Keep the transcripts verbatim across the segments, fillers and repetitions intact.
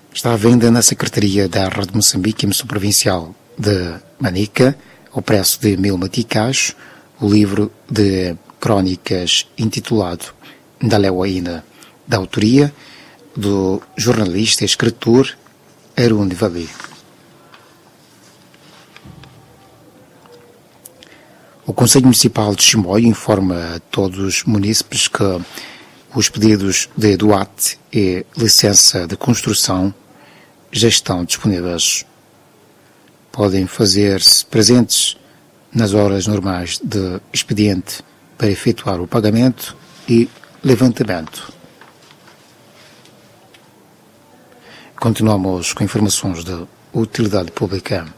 Está à venda na Secretaria da Rádio Moçambique, emissão provincial de Manica, ao preço de mil meticais, o livro de crónicas intitulado Ndaleuaina, da autoria do jornalista e escritor Arun Vali. O Conselho Municipal de Chimoio informa a todos os munícipes que os pedidos de D U A T e licença de construção já estão disponíveis. Podem fazer-se presentes nas horas normais de expediente para efetuar o pagamento e levantamento. Continuamos com informações de utilidade pública.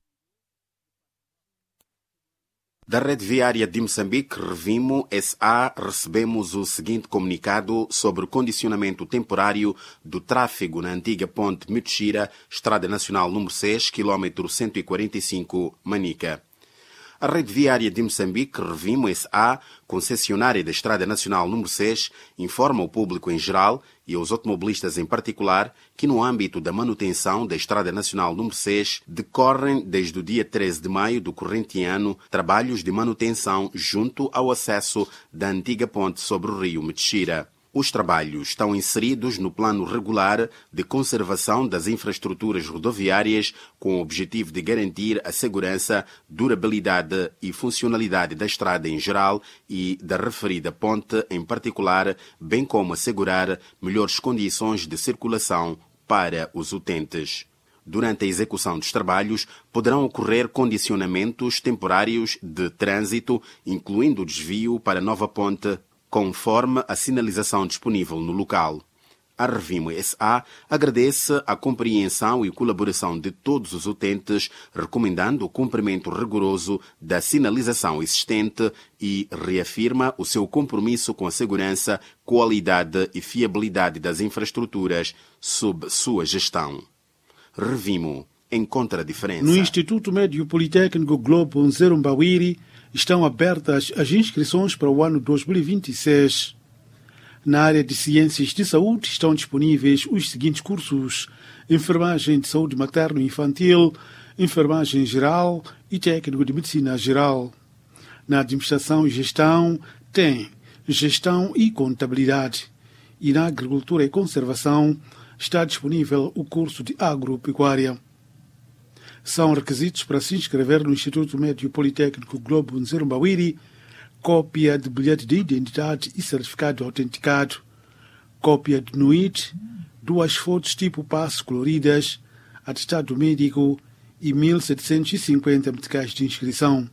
Da Rede Viária de Moçambique, Revimo S A, recebemos o seguinte comunicado sobre o condicionamento temporário do tráfego na antiga ponte Mitochira, Estrada Nacional número seis, quilômetro cento e quarenta e cinco, Manica. A Rede Viária de Moçambique, Revimo S A, concessionária da Estrada Nacional número seis, informa o público em geral e aos automobilistas em particular que no âmbito da manutenção da Estrada Nacional número seis decorrem desde o dia treze de maio do corrente ano trabalhos de manutenção junto ao acesso da antiga ponte sobre o rio Mitochira. Os trabalhos estão inseridos no plano regular de conservação das infraestruturas rodoviárias com o objetivo de garantir a segurança, durabilidade e funcionalidade da estrada em geral e da referida ponte em particular, bem como assegurar melhores condições de circulação para os utentes. Durante a execução dos trabalhos, poderão ocorrer condicionamentos temporários de trânsito, incluindo o desvio para a nova ponte, conforme a sinalização disponível no local. A Revimo S A agradece a compreensão e colaboração de todos os utentes, recomendando o cumprimento rigoroso da sinalização existente e reafirma o seu compromisso com a segurança, qualidade e fiabilidade das infraestruturas sob sua gestão. Revimo encontra a diferença. No Instituto Médio Politécnico Globo Nzerumbawiri estão abertas as inscrições para o ano dois mil e vinte e seis. Na área de Ciências de Saúde estão disponíveis os seguintes cursos: Enfermagem de Saúde Materno e Infantil, Enfermagem Geral e Técnico de Medicina Geral. Na Administração e Gestão tem Gestão e Contabilidade. E na Agricultura e Conservação está disponível o curso de Agropecuária. São requisitos para se inscrever no Instituto Médio Politécnico Globo Nzerumbawiri: cópia de bilhete de identidade e certificado autenticado, cópia de N U I T, duas fotos tipo passe coloridas, atestado médico e mil setecentos e cinquenta meticais de inscrição.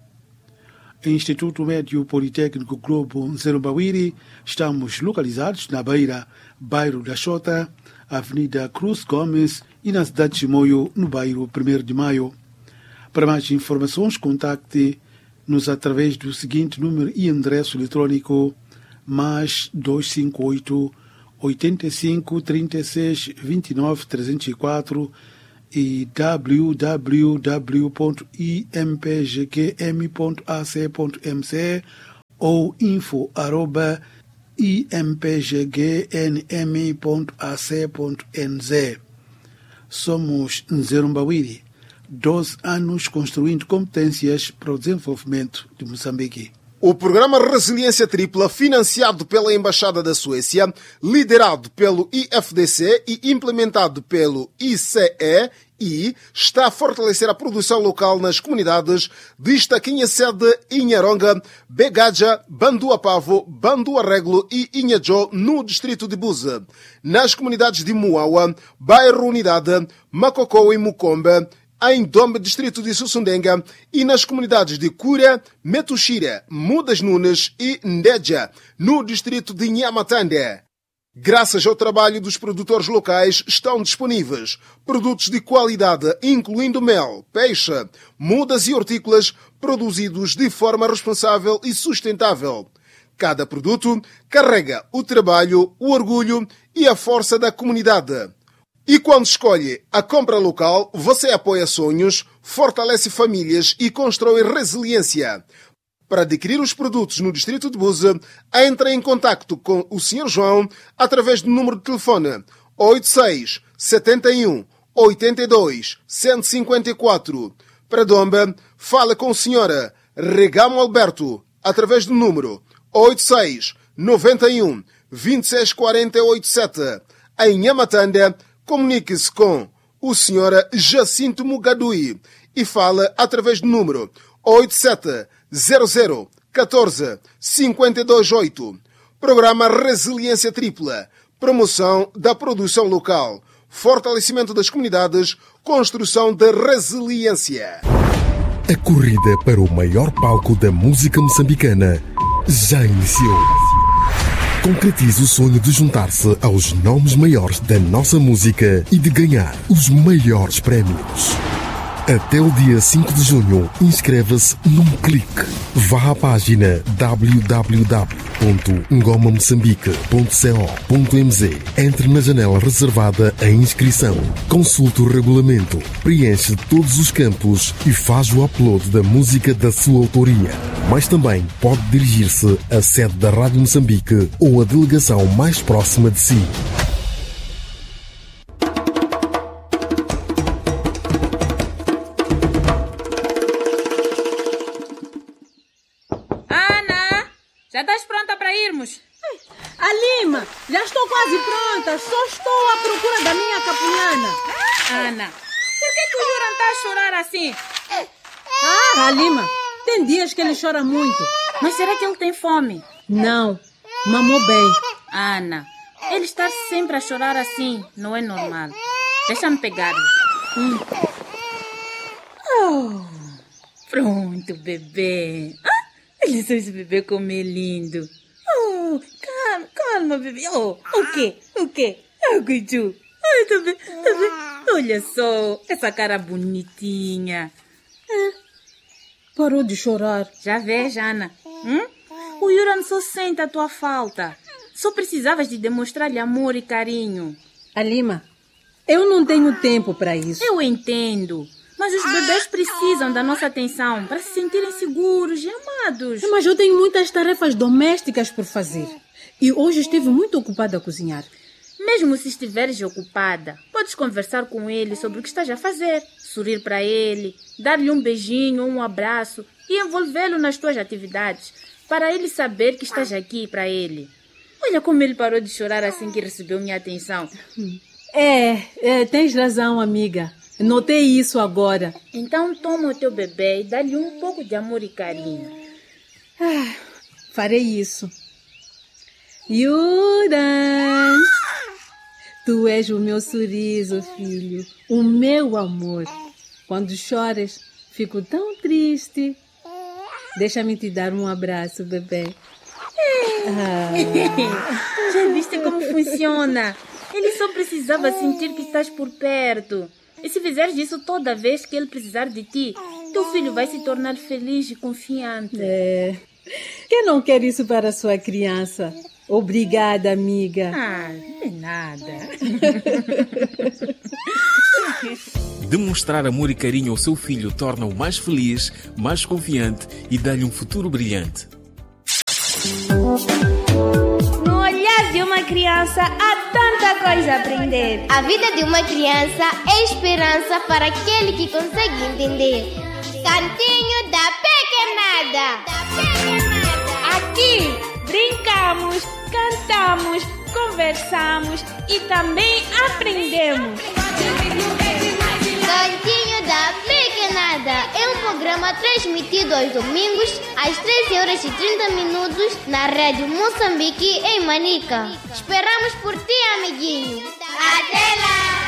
Instituto Médio Politécnico Globo Nzerumbawiri, estamos localizados na Beira, bairro da Xota, Avenida Cruz Gomes e na cidade de Chimoio, no bairro primeiro de Maio. Para mais informações, contacte-nos através do seguinte número e endereço eletrônico: mais dois cinco oito, oito cinco, trinta e seis, vinte e nove, trezentos e quatro e w w w ponto i m p g q m ponto a c ponto m c ou info arroba i m p g g n m ponto a c ponto n z. Somos Nzerumbawiri, doze anos construindo competências para o desenvolvimento de Moçambique. O programa Resiliência Tripla, financiado pela Embaixada da Suécia, liderado pelo I F D C e implementado pelo I C E I, está a fortalecer a produção local nas comunidades de Estaquinha Sede, Inharonga, Begaja, Bandua Pavo, Bandua Reglo e Inhajó, no distrito de Buza. Nas comunidades de Muawa, Bairro Unidade, Macocó e Mucombe, em Dombe, distrito de Sussundenga, e nas comunidades de Cura, Metuxira, Mudas Nunes e Ndeja, no distrito de Nhamatande. Graças ao trabalho dos produtores locais, estão disponíveis produtos de qualidade, incluindo mel, peixe, mudas e hortícolas, produzidos de forma responsável e sustentável. Cada produto carrega o trabalho, o orgulho e a força da comunidade. E quando escolhe a compra local, você apoia sonhos, fortalece famílias e constrói resiliência. Para adquirir os produtos no distrito de Buza, entre em contacto com o senhor João através do número de telefone oito seis, setenta e um, oitenta e dois, cento e cinquenta e quatro. Para Domba, fala com a senhora Regamo Alberto através do número oito seis nove um, dois seis quatro oito sete. Em Nhamatanda, comunique-se com o senhor Jacinto Mugadui e fala através do número oito sete zero zero um quatro cinco dois oito. Programa Resiliência Tripla. Promoção da produção local. Fortalecimento das comunidades. Construção da resiliência. A corrida para o maior palco da música moçambicana já iniciou. Concretize o sonho de juntar-se aos nomes maiores da nossa música e de ganhar os maiores prémios. Até o dia cinco de junho, inscreva-se num clique. Vá à página w w w ponto ngoma moçambique ponto co ponto m z. Entre na janela reservada à inscrição. Consulte o regulamento, preenche todos os campos e faz o upload da música da sua autoria. Mas também pode dirigir-se à sede da Rádio Moçambique ou à delegação mais próxima de si. Já estás pronta para irmos? Alima, já estou quase pronta. Só estou à procura da minha capulana. Ana, por que que o Yuran está a chorar assim? Ah, Alima, tem dias que ele chora muito. Mas será que ele tem fome? Não, mamou bem. Ana, ele estar sempre a chorar assim não é normal. Deixa-me pegar-lhe. Hum. Oh, pronto, bebê. Ah, olha só esse bebê como é lindo. Oh, calma, calma, bebê. Oh, o quê? O quê? Oh, Guidu. Ai, tá bem, tá bem. Olha só, essa cara bonitinha. É, parou de chorar. Já vês, Ana? Hum? O Yuran só sente a tua falta. Só precisavas de demonstrar-lhe amor e carinho. Alima, eu não tenho tempo para isso. Eu entendo. Mas os bebês precisam da nossa atenção para se sentirem seguros e amados. Mas eu tenho muitas tarefas domésticas por fazer. E hoje estive muito ocupada a cozinhar. Mesmo se estiveres ocupada, podes conversar com ele sobre o que estás a fazer. Sorrir para ele, dar-lhe um beijinho ou um abraço e envolvê-lo nas tuas atividades, para ele saber que estás aqui para ele. Olha como ele parou de chorar assim que recebeu minha atenção. É, é tens razão, amiga. Notei isso agora. Então toma o teu bebê e dá-lhe um pouco de amor e carinho. Ah, farei isso. Yuran, tu és o meu sorriso, filho. O meu amor. Quando choras, fico tão triste. Deixa-me te dar um abraço, bebê. Ah. Já viste como funciona? Ele só precisava sentir que estás por perto. E se fizeres isso toda vez que ele precisar de ti, teu filho vai se tornar feliz e confiante. É. Quem não quer isso para a sua criança? Obrigada, amiga. Ah, de nada. Demonstrar amor e carinho ao seu filho torna-o mais feliz, mais confiante e dá-lhe um futuro brilhante. No olhar de uma criança há tanta coisa a aprender. A vida de uma criança é esperança para aquele que consegue entender. Cantinho da Pequenada. Aqui brincamos, cantamos, conversamos e também aprendemos. Cantinho da Pequenada é um programa transmitido aos domingos às treze horas e trinta minutos na Rádio Moçambique em Manica. Esperamos por ti, amiguinho. Até lá!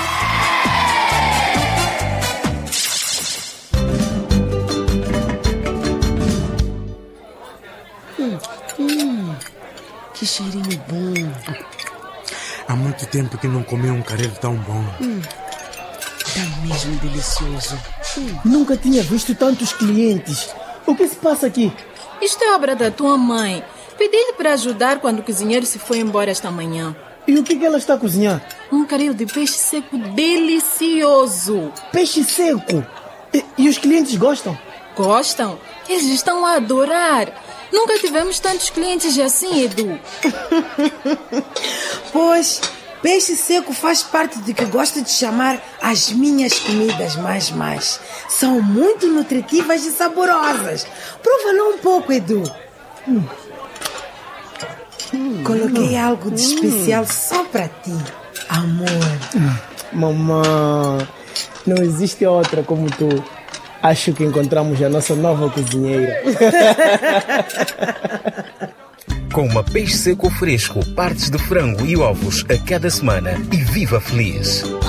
Hum, hum, que cheirinho bom. Há muito tempo que não comi um caril tão bom. Hum. Tá mesmo delicioso. Hum. Nunca tinha visto tantos clientes. O que se passa aqui? Isto é obra da tua mãe. Pedi-lhe para ajudar quando o cozinheiro se foi embora esta manhã. E o que, que ela está a cozinhar? Um caril de peixe seco delicioso. Peixe seco? E, e os clientes gostam? Gostam? Eles estão a adorar. Nunca tivemos tantos clientes assim, Edu. Pois, Peixe seco faz parte do que gosto de chamar as minhas comidas mais mais. São muito nutritivas e saborosas. Prova lá um pouco, Edu. Hum. Hum. Coloquei hum. algo de especial hum. só para ti, amor. Hum. Mamãe, não existe outra como tu. Acho que encontramos a nossa nova cozinheira. Com uma peixe seco fresco, partes de frango e ovos a cada semana e viva feliz!